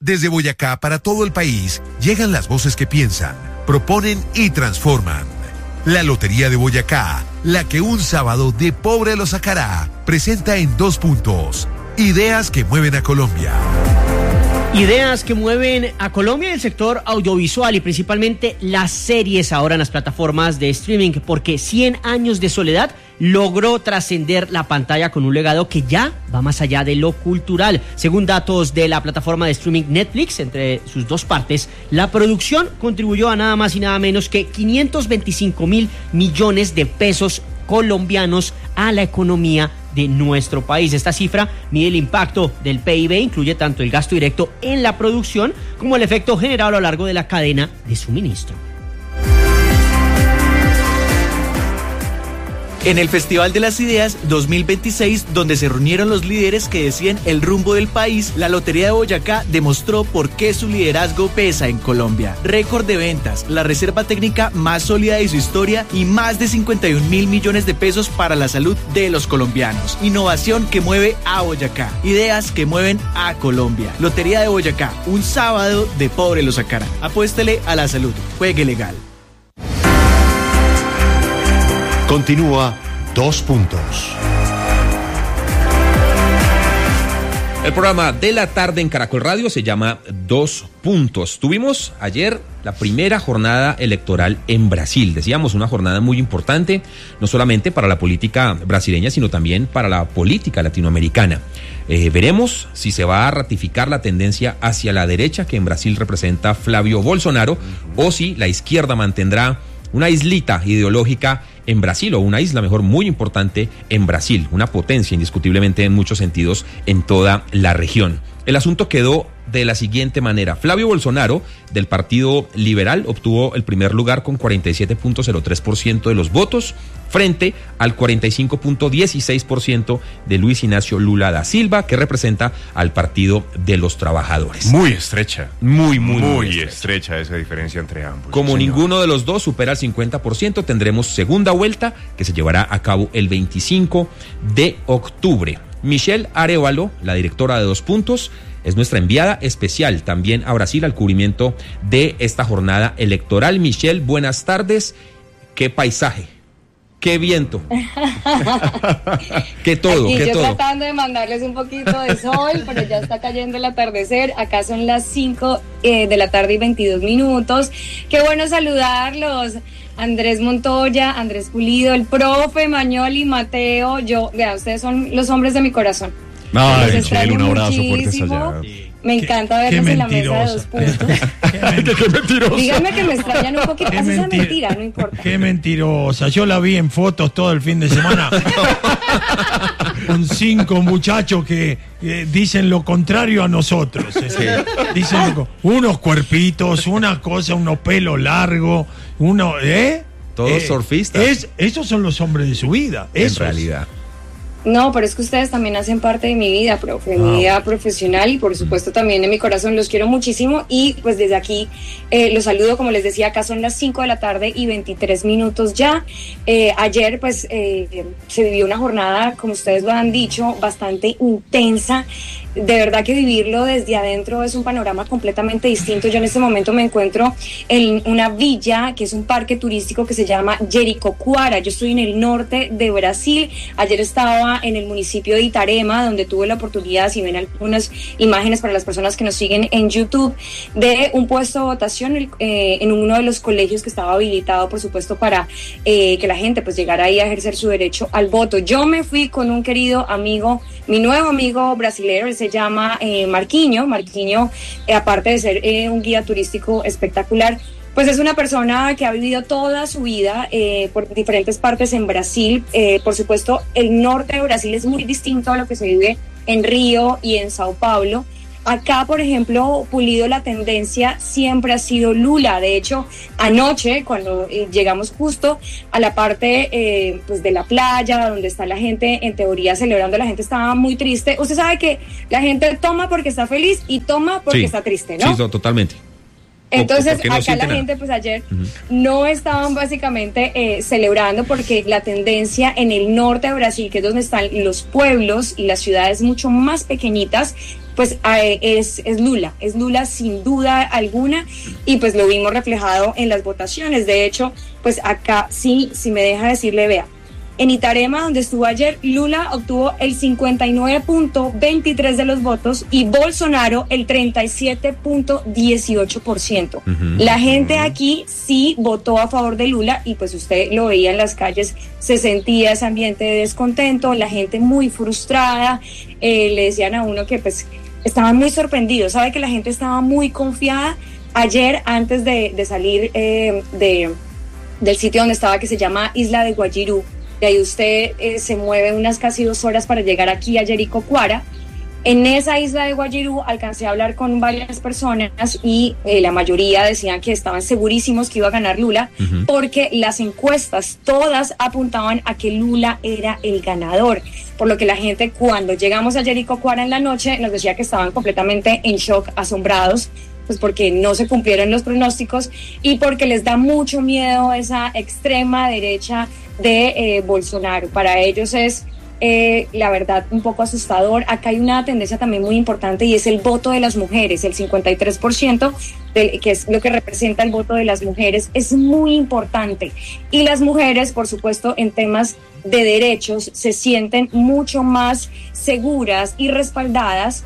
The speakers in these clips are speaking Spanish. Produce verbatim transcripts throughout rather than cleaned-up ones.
Desde Boyacá para todo el país llegan las voces que piensan, proponen y transforman. La Lotería de Boyacá, la que un sábado de pobre lo sacará, presenta en dos puntos. Ideas que mueven a Colombia. Ideas que mueven a Colombia en el sector audiovisual y principalmente las series ahora en las plataformas de streaming, porque cien años de soledad logró trascender la pantalla con un legado que ya va más allá de lo cultural. Según datos de la plataforma de streaming Netflix, entre sus dos partes, la producción contribuyó a nada más y nada menos que quinientos veinticinco mil millones de pesos colombianos a la economía de nuestro país. Esta cifra mide el impacto del P I B, incluye tanto el gasto directo en la producción como el efecto generado a lo largo de la cadena de suministro. En el Festival de las Ideas dos mil veintiséis, donde se reunieron los líderes que decían el rumbo del país, la Lotería de Boyacá demostró por qué su liderazgo pesa en Colombia. Récord de ventas, la reserva técnica más sólida de su historia y más de cincuenta y un mil millones de pesos para la salud de los colombianos. Innovación que mueve a Boyacá. Ideas que mueven a Colombia. Lotería de Boyacá, un sábado de pobre lo sacará. Apuéstele a la salud. Juegue legal. Continúa Dos Puntos. El programa de la tarde en Caracol Radio se llama Dos Puntos. Tuvimos ayer la primera jornada electoral en Brasil. Decíamos, una jornada muy importante, no solamente para la política brasileña, sino también para la política latinoamericana. Eh, veremos si se va a ratificar la tendencia hacia la derecha que en Brasil representa Flavio Bolsonaro, uh-huh. o si la izquierda mantendrá una islita ideológica en Brasil, o una isla mejor muy importante en Brasil, una potencia indiscutiblemente en muchos sentidos en toda la región. El asunto quedó de la siguiente manera. Flavio Bolsonaro, del Partido Liberal, obtuvo el primer lugar con cuarenta y siete punto cero tres por ciento de los votos, frente al cuarenta y cinco punto dieciséis por ciento de Luis Ignacio Lula da Silva, que representa al Partido de los Trabajadores. Muy estrecha. Muy, muy, muy, muy estrecha. estrecha esa diferencia entre ambos. Como señor. ninguno de los dos supera el cincuenta por ciento, tendremos segunda vuelta que se llevará a cabo el veinticinco de octubre. Michelle Arévalo, la directora de Dos Puntos, es nuestra enviada especial también a Brasil al cubrimiento de esta jornada electoral. Michelle, buenas tardes. ¿Qué paisaje? ¿Qué viento? ¿Qué todo? Aquí ¿Qué yo todo? tratando de mandarles un poquito de sol, pero ya está cayendo el atardecer. Acá son las cinco eh, de la tarde y veintidós minutos. Qué bueno saludarlos. Andrés Montoya, Andrés Pulido, el profe Mañoli, Mateo, yo, vean, ustedes son los hombres de mi corazón. Ay, Michelle, un abrazo fuerte allá. Me encanta verlos en la mesa de Dos Puntos. Qué, qué mentirosa. Díganme que me extrañan un poquito. Así sea mentira. mentira, no importa. Qué mentirosa. Yo la vi en fotos todo el fin de semana. Con cinco muchachos que eh, dicen lo contrario a nosotros. Eh. Sí. Dicen lo, unos cuerpitos, una cosa, unos pelos largos, uno, ¿eh? Todos eh, surfistas. Es, esos son los hombres de su vida. En Esos. realidad. No, pero es que ustedes también hacen parte de mi vida, profe, de mi vida profesional y por supuesto también de mi corazón. Los quiero muchísimo y pues desde aquí eh, los saludo. Como les decía, acá son las cinco de la tarde y veintitrés minutos ya. Eh, ayer pues eh, se vivió una jornada, como ustedes lo han dicho, bastante intensa. De verdad que vivirlo desde adentro es un panorama completamente distinto. Yo en este momento me encuentro en una villa, que es un parque turístico que se llama Jericoacoara. Yo estoy en el norte de Brasil. Ayer estaba en el municipio de Itarema, donde tuve la oportunidad, si ven algunas imágenes para las personas que nos siguen en YouTube, de un puesto de votación eh, en uno de los colegios que estaba habilitado, por supuesto, para eh, que la gente pues llegara ahí a ejercer su derecho al voto. Yo me fui con un querido amigo, mi nuevo amigo brasilero, él se llama eh, Marquinho. Marquinho, eh, aparte de ser eh, un guía turístico espectacular, pues es una persona que ha vivido toda su vida eh, por diferentes partes en Brasil. Eh, por supuesto, el norte de Brasil es muy distinto a lo que se vive en Río y en Sao Paulo. Acá, por ejemplo, Pulido, la tendencia siempre ha sido Lula. De hecho, anoche, cuando eh, llegamos justo a la parte eh, pues de la playa, donde está la gente, en teoría, celebrando, la gente estaba muy triste. Usted sabe que la gente toma porque está feliz y toma porque sí, está triste, ¿no? Sí, totalmente. Entonces, ¿por qué no acá la sienten gente, pues ayer Ujú. no estaban básicamente eh, celebrando porque la tendencia en el norte de Brasil, que es donde están los pueblos y las ciudades mucho más pequeñitas, pues eh, es, es Lula, es Lula sin duda alguna, y pues lo vimos reflejado en las votaciones. De hecho, pues acá sí, si me deja decirle, vea, en Itarema, donde estuvo ayer, Lula obtuvo el cincuenta y nueve punto veintitrés de los votos y Bolsonaro el treinta y siete punto dieciocho por ciento. Ujú. La gente aquí sí votó a favor de Lula y pues usted lo veía en las calles, se sentía ese ambiente de descontento, la gente muy frustrada, eh, le decían a uno que pues estaban muy sorprendidos, sabe que la gente estaba muy confiada. Ayer, antes de, de salir eh, de, del sitio donde estaba, que se llama Isla de Guajirú, de ahí usted eh, se mueve unas casi dos horas para llegar aquí a Jericoacoara. En esa isla de Guajirú alcancé a hablar con varias personas y eh, la mayoría decían que estaban segurísimos que iba a ganar Lula, Ujú. porque las encuestas todas apuntaban a que Lula era el ganador, por lo que la gente, cuando llegamos a Jericoacoara en la noche, nos decía que estaban completamente en shock, asombrados, pues porque no se cumplieron los pronósticos y porque les da mucho miedo esa extrema derecha de eh, Bolsonaro. Para ellos es, eh, la verdad, un poco asustador. Acá hay una tendencia también muy importante y es el voto de las mujeres, el cincuenta y tres por ciento, de, que es lo que representa el voto de las mujeres, es muy importante. Y las mujeres, por supuesto, en temas de derechos, se sienten mucho más seguras y respaldadas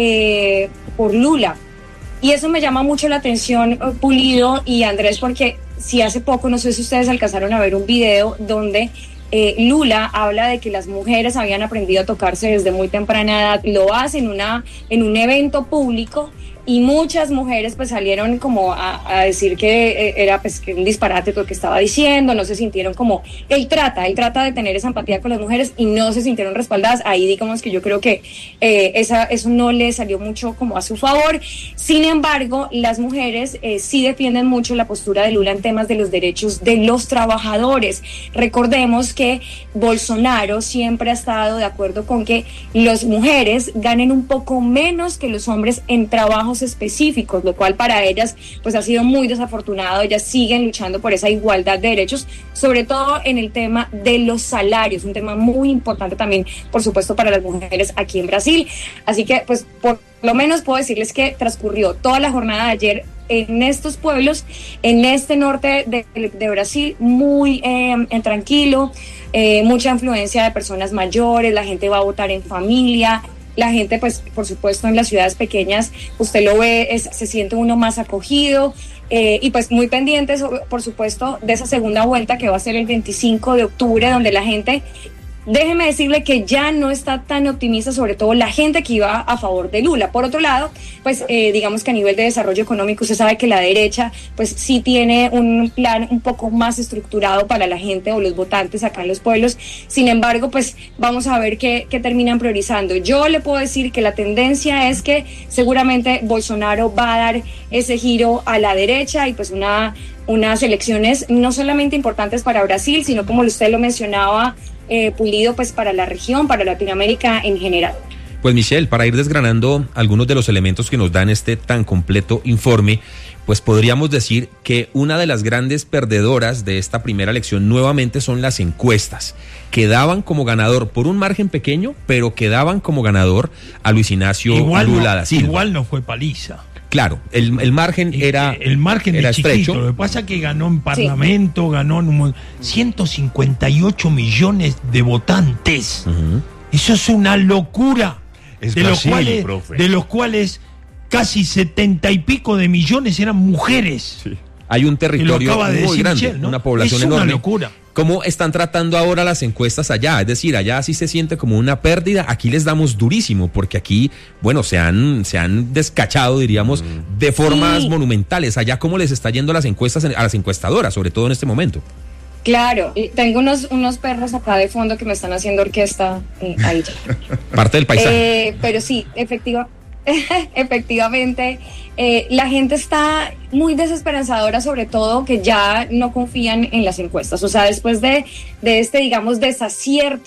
eh, por Lula. Y eso me llama mucho la atención, Pulido y Andrés, porque si hace poco, no sé si ustedes alcanzaron a ver un video donde eh, Lula habla de que las mujeres habían aprendido a tocarse desde muy temprana edad, lo hace en, una, en un evento público, y muchas mujeres pues salieron como a, a decir que eh, era pues que un disparate lo que estaba diciendo, no se sintieron como, él trata, él trata de tener esa empatía con las mujeres y no se sintieron respaldadas. Ahí digamos que yo creo que eh, esa, eso no le salió mucho como a su favor. Sin embargo, las mujeres eh, sí defienden mucho la postura de Lula en temas de los derechos de los trabajadores. Recordemos que Bolsonaro siempre ha estado de acuerdo con que las mujeres ganen un poco menos que los hombres en trabajos específicos, lo cual para ellas pues ha sido muy desafortunado. Ellas siguen luchando por esa igualdad de derechos, sobre todo en el tema de los salarios, un tema muy importante también, por supuesto, para las mujeres aquí en Brasil. Así que pues por lo menos puedo decirles que transcurrió toda la jornada de ayer en estos pueblos, en este norte de, de Brasil, muy eh, tranquilo, eh, mucha influencia de personas mayores, la gente va a votar en familia. La gente, pues, por supuesto, en las ciudades pequeñas, usted lo ve, es, se siente uno más acogido eh, y pues muy pendientes, por supuesto, de esa segunda vuelta que va a ser el veinticinco de octubre, donde la gente, déjeme decirle que ya no está tan optimista, sobre todo la gente que iba a favor de Lula. Por otro lado, pues eh, digamos que a nivel de desarrollo económico, usted sabe que la derecha pues sí tiene un plan un poco más estructurado para la gente o los votantes acá en los pueblos. Sin embargo, pues vamos a ver qué, qué terminan priorizando. Yo le puedo decir que la tendencia es que seguramente Bolsonaro va a dar ese giro a la derecha y pues una, unas elecciones no solamente importantes para Brasil, sino como usted lo mencionaba, Eh, Pulido, pues para la región, para Latinoamérica en general. Pues Michelle, para ir desgranando algunos de los elementos que nos dan este tan completo informe, pues podríamos decir que una de las grandes perdedoras de esta primera elección nuevamente son las encuestas, que daban como ganador por un margen pequeño, pero que daban como ganador a Luis Ignacio igual Lula no, da Silva. Igual no fue paliza. Claro, el, el margen era el margen era de chiquito. estrecho. Lo que pasa es que ganó en Parlamento, sí. ganó en un, ciento cincuenta y ocho millones de votantes. Uh-huh. Eso es una locura. Es de, Brasil, los cuales, profe. de los cuales casi setenta y pico de millones eran mujeres. Sí. Hay un territorio muy decir grande, Michelle, ¿no? una población es enorme. Una locura. ¿Cómo están tratando ahora las encuestas allá? Es decir, allá sí se siente como una pérdida, aquí les damos durísimo, porque aquí, bueno, se han, se han descachado, diríamos, mm. de formas sí. monumentales. Allá, ¿cómo les está yendo a las encuestas, a las encuestadoras, sobre todo en este momento? Claro, tengo unos, unos perros acá de fondo que me están haciendo orquesta eh, ahí. Parte del paisaje. Eh, pero sí, efectiva, efectivamente, eh, la gente está muy desesperanzadora, sobre todo que ya no confían en las encuestas. O sea, después de, de este, digamos, desacierto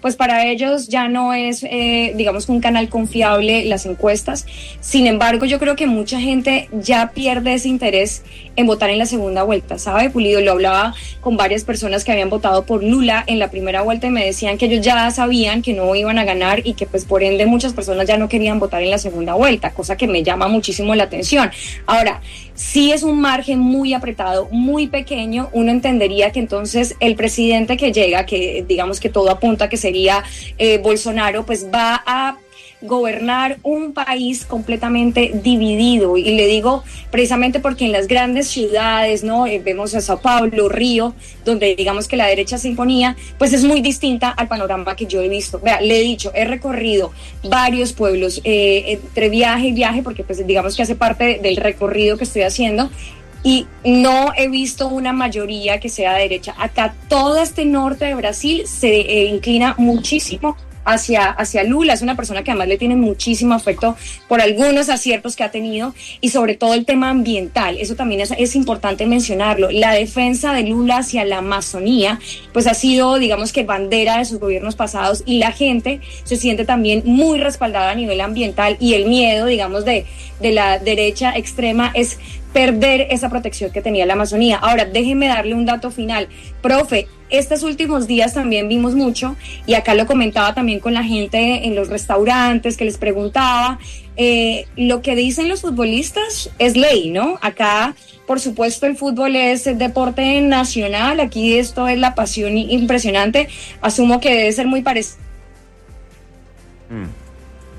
pues para ellos ya no es, eh, digamos, un canal confiable las encuestas. Sin embargo, yo creo que mucha gente ya pierde ese interés en votar en la segunda vuelta, ¿sabe, Pulido? Lo hablaba con varias personas que habían votado por Lula en la primera vuelta y me decían que ellos ya sabían que no iban a ganar y que pues por ende muchas personas ya no querían votar en la segunda vuelta, cosa que me llama muchísimo la atención. Ahora, sí es un margen muy apretado, muy pequeño. Uno entendería que entonces el presidente que llega, que digamos que todo apunta que sería eh, Bolsonaro, pues va a gobernar un país completamente dividido, y le digo precisamente porque en las grandes ciudades, ¿no? Eh, vemos a Sao Paulo, Río, donde digamos que la derecha se imponía, pues es muy distinta al panorama que yo he visto. Vea, le he dicho, he recorrido varios pueblos, eh, entre viaje y viaje, porque pues digamos que hace parte del recorrido que estoy haciendo, y no he visto una mayoría que sea de derecha. Acá todo este norte de Brasil se eh, inclina muchísimo hacia, hacia Lula. Es una persona que además le tiene muchísimo afecto por algunos aciertos que ha tenido, y sobre todo el tema ambiental. Eso también es, es importante mencionarlo. La defensa de Lula hacia la Amazonía pues ha sido, digamos que, bandera de sus gobiernos pasados, y la gente se siente también muy respaldada a nivel ambiental, y el miedo, digamos, de, de la derecha extrema es perder esa protección que tenía la Amazonía. Ahora, déjeme darle un dato final. Profe, estos últimos días también vimos mucho, y acá lo comentaba también con la gente en los restaurantes, que les preguntaba, eh, lo que dicen los futbolistas es ley, ¿no? Acá, por supuesto, el fútbol es el deporte nacional, aquí esto es la pasión impresionante, asumo que debe ser muy parecido. Mm.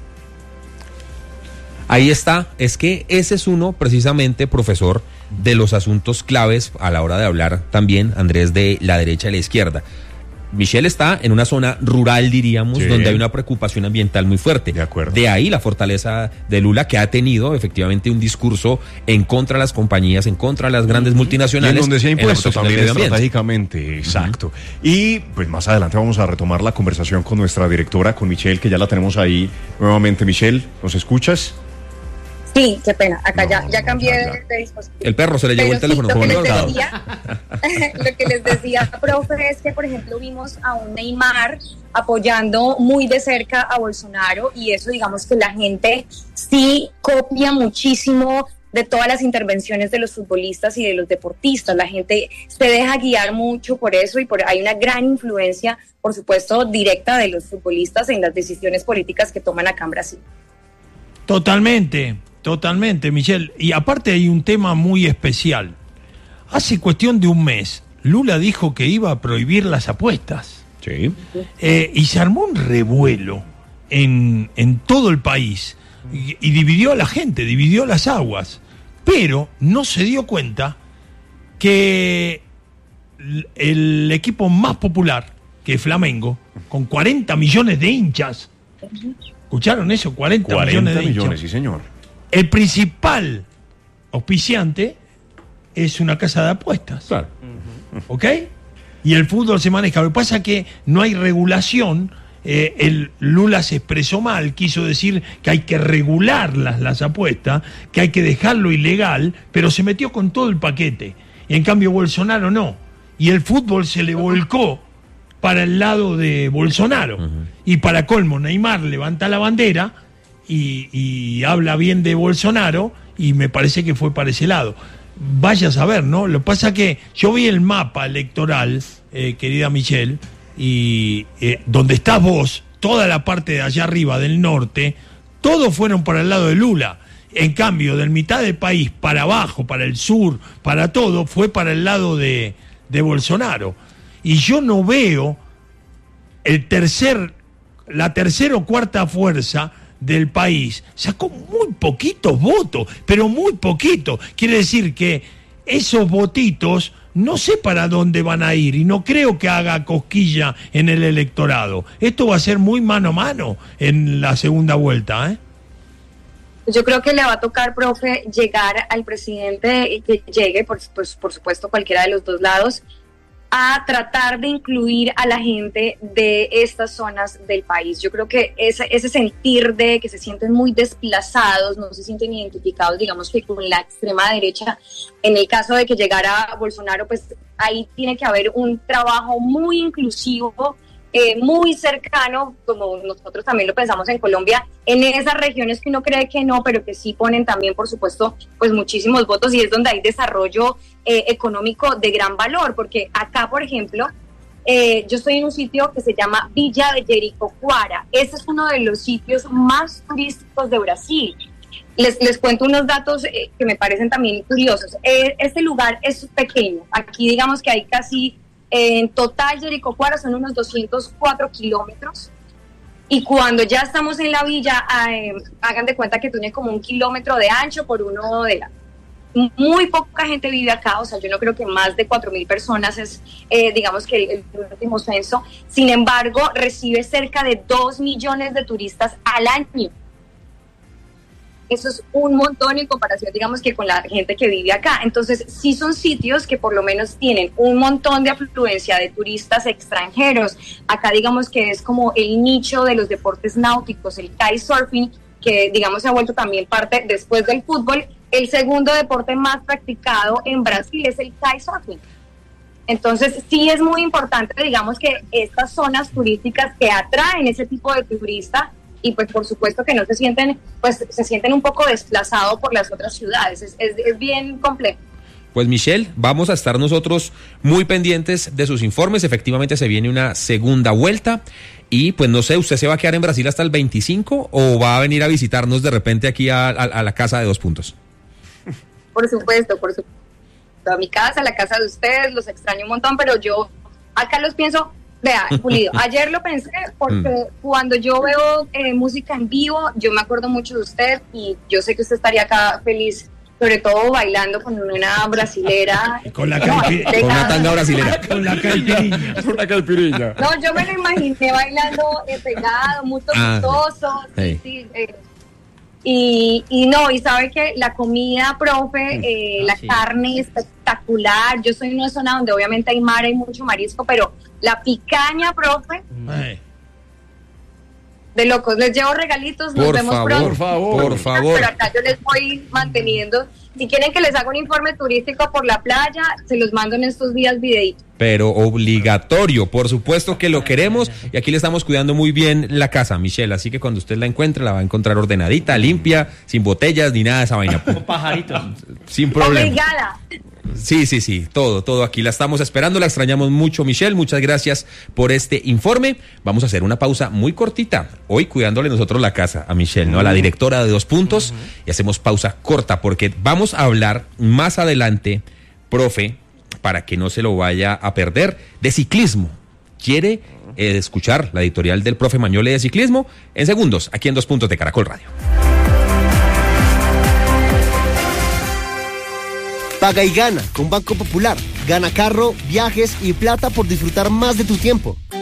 Ahí está, es que ese es uno, precisamente, profesor, de los asuntos claves a la hora de hablar también, Andrés, de la derecha y la izquierda. Michelle está en una zona rural, diríamos, sí, donde hay una preocupación ambiental muy fuerte. De acuerdo. De ahí la fortaleza de Lula, que ha tenido efectivamente un discurso en contra de las compañías, en contra de las grandes multinacionales. Y en donde se ha impuesto también estratégicamente, exacto. Uh-huh. Y pues más adelante vamos a retomar la conversación con nuestra directora, con Michelle, que ya la tenemos ahí nuevamente. Michelle, ¿nos escuchas? Sí, qué pena, acá no, ya, ya no, cambié ya, ya. De, de dispositivo. El perro se le llevó el sí, teléfono. Lo que, les no, decía, lo que les decía, profe, es que, por ejemplo, vimos a un Neymar apoyando muy de cerca a Bolsonaro, y eso, digamos que la gente sí copia muchísimo de todas las intervenciones de los futbolistas y de los deportistas. La gente se deja guiar mucho por eso, y por hay una gran influencia, por supuesto, directa de los futbolistas en las decisiones políticas que toman acá en Brasil. Totalmente, totalmente, Michelle. Y aparte hay un tema muy especial. Hace cuestión de un mes, Lula dijo que iba a prohibir las apuestas. Sí. Eh, y se armó un revuelo en, en todo el país. Y, y dividió a la gente, dividió las aguas. Pero no se dio cuenta que el, el equipo más popular, que es Flamengo, con cuarenta millones de hinchas, ¿escucharon eso? cuarenta, cuarenta millones de hinchas. millones, sí, señor. El principal auspiciante es una casa de apuestas. Claro. ¿Ok? Y el fútbol se maneja. Lo que pasa es que no hay regulación. Eh, el Lula se expresó mal, quiso decir que hay que regular las, las apuestas, que hay que dejarlo ilegal, pero se metió con todo el paquete. Y en cambio Bolsonaro no. Y el fútbol se le volcó para el lado de Bolsonaro. Uh-huh. Y para colmo, Neymar levanta la bandera y, y habla bien de Bolsonaro, y me parece que fue para ese lado. Vaya a saber, ¿no? Lo que pasa es que yo vi el mapa electoral, eh, querida Michelle, y eh, donde estás vos, toda la parte de allá arriba del norte, todos fueron para el lado de Lula. En cambio, del mitad del país para abajo, para el sur, para todo, fue para el lado de, de Bolsonaro. Y yo no veo el tercer, la tercera o cuarta fuerza del país. Sacó muy poquitos votos, pero muy poquitos. Quiere decir que esos votitos no sé para dónde van a ir, y no creo que haga cosquilla en el electorado. Esto va a ser muy mano a mano en la segunda vuelta, ¿eh? Yo creo que le va a tocar, profe, llegar al presidente, que llegue, por, por, por supuesto, cualquiera de los dos lados, a tratar de incluir a la gente de estas zonas del país. Yo creo que ese, ese sentir de que se sienten muy desplazados, no se sienten identificados, digamos que con la extrema derecha, en el caso de que llegara Bolsonaro, pues ahí tiene que haber un trabajo muy inclusivo eh, muy cercano, como nosotros también lo pensamos en Colombia, en esas regiones que uno cree que no, pero que sí ponen también, por supuesto, pues muchísimos votos, y es donde hay desarrollo eh, económico de gran valor, porque acá, por ejemplo, eh, yo estoy en un sitio que se llama Villa de Jericoacoara. Ese es uno de los sitios más turísticos de Brasil. Les, les cuento unos datos eh, que me parecen también curiosos. Eh, este lugar es pequeño. Aquí digamos que hay casi, eh, en total Jericoacoara son unos doscientos cuatro kilómetros. Y cuando ya estamos en la villa, eh, hagan de cuenta que tiene como un kilómetro de ancho por uno de largo. Muy poca gente vive acá, o sea, yo no creo que más de cuatro mil personas es, eh, digamos que el, el último censo. Sin embargo, recibe cerca de dos millones de turistas al año. Eso es un montón en comparación, digamos, que con la gente que vive acá. Entonces, sí son sitios que por lo menos tienen un montón de afluencia de turistas extranjeros. Acá, digamos que es como el nicho de los deportes náuticos, el kitesurfing, que, digamos, se ha vuelto también parte, después del fútbol, el segundo deporte más practicado en Brasil es el kitesurfing. Entonces, sí es muy importante, digamos, que estas zonas turísticas que atraen ese tipo de turista, y pues por supuesto que no se sienten, pues se sienten un poco desplazados por las otras ciudades. Es, es, es bien complejo. Pues Michelle, vamos a estar nosotros muy pendientes de sus informes. Efectivamente se viene una segunda vuelta y pues no sé, ¿usted se va a quedar en Brasil hasta el veinticinco o va a venir a visitarnos de repente aquí a, a, a la casa de Dos Puntos? Por supuesto, por supuesto. A mi casa, a la casa de ustedes, los extraño un montón, pero yo acá los pienso. Vea, Pulido, ayer lo pensé porque mm. cuando yo veo eh, música en vivo, yo me acuerdo mucho de usted y yo sé que usted estaría acá feliz, sobre todo bailando con una brasilera. Con la caipi- no, con una tanga brasilera. Con la caipirinha. Con la caipirinha. No, yo me lo imaginé bailando eh, pegado, muy tostoso. Ah, sí, sí, eh, y, y no, y sabe que la comida, profe, eh, ah, la sí. carne espectacular. Yo soy en una zona donde obviamente hay mar, hay mucho marisco, pero la picaña, profe, Ay. de locos. Les llevo regalitos, nos por vemos favor, pronto. Por favor, por favor. Pero acá yo les voy manteniendo. Si quieren que les haga un informe turístico por la playa, se los mando en estos días videitos. Pero obligatorio, por supuesto que lo queremos y aquí le estamos cuidando muy bien la casa, Michelle, así que cuando usted la encuentre la va a encontrar ordenadita, limpia, sin botellas ni nada de esa vaina. Con pajaritos. Sin problema. Obligada. Sí, sí, sí, todo, todo aquí la estamos esperando, la extrañamos mucho, Michelle, muchas gracias por este informe. Vamos a hacer una pausa muy cortita, hoy cuidándole nosotros la casa a Michelle, ¿no? A la directora de Dos Puntos, uh-huh. y hacemos pausa corta porque vamos a hablar más adelante, profe, para que no se lo vaya a perder, de ciclismo. ¿Quiere eh, escuchar la editorial del profe Mañole de ciclismo? En segundos, aquí en Dos Puntos de Caracol Radio. Paga y gana con Banco Popular. Gana carro, viajes y plata por disfrutar más de tu tiempo.